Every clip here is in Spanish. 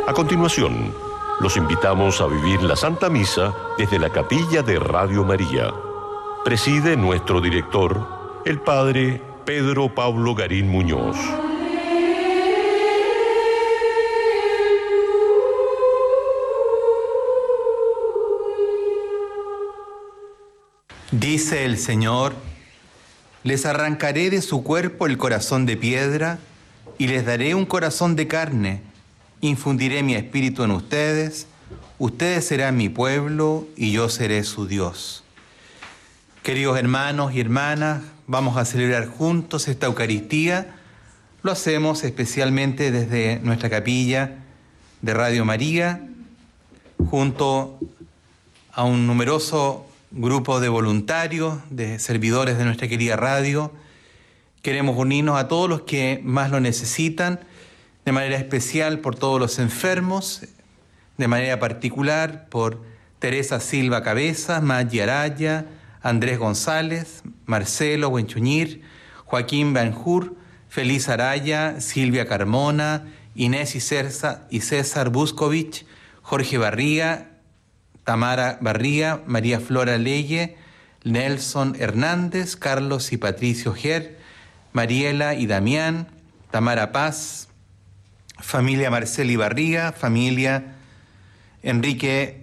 A continuación, los invitamos a vivir la Santa Misa desde la capilla de Radio María. Preside nuestro director, el Padre Pedro Pablo Garín Muñoz. Dice el Señor: les arrancaré de su cuerpo el corazón de piedra y les daré un corazón de carne. Infundiré mi espíritu en ustedes, ustedes serán mi pueblo y yo seré su Dios. Queridos hermanos y hermanas, vamos a celebrar juntos esta Eucaristía. Lo hacemos especialmente desde nuestra capilla de Radio María, junto a un numeroso grupo de voluntarios, de servidores de nuestra querida radio. Queremos unirnos a todos los que más lo necesitan, de manera especial por todos los enfermos, de manera particular por Teresa Silva Cabezas, Maggi Araya, Andrés González, Marcelo Huenchuñir, Joaquín Benjur, Feliz Araya, Silvia Carmona, Inés y César Buscovich, Jorge Barría, Tamara Barría, María Flora Leye, Nelson Hernández, Carlos y Patricio Ger, Mariela y Damián, Tamara Paz, familia Marceli Barría, familia Enrique,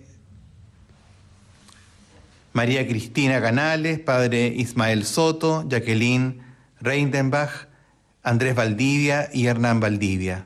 María Cristina Canales, padre Ismael Soto, Jacqueline Reindenbach, Andrés Valdivia y Hernán Valdivia.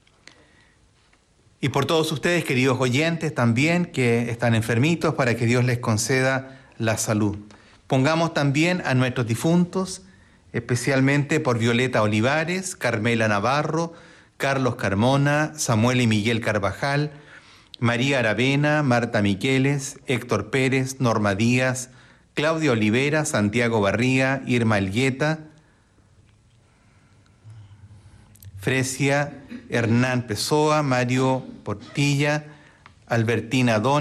Y por todos ustedes, queridos oyentes, también que están enfermitos, para que Dios les conceda la salud. Pongamos también a nuestros difuntos, especialmente por Violeta Olivares, Carmela Navarro, Carlos Carmona, Samuel y Miguel Carvajal, María Aravena, Marta Miqueles, Héctor Pérez, Norma Díaz, Claudia Olivera, Santiago Barría, Irma Elgueta, Fresia, Hernán Pessoa, Mario Portilla, Albertina Don,